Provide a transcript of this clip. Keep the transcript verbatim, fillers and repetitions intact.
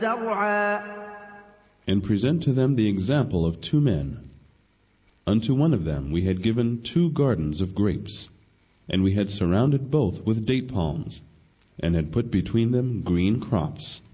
زرعا And present to them the example of two men. Unto one of them we had given two gardens of grapes, and we had surrounded both with date palms, and had put between them green crops.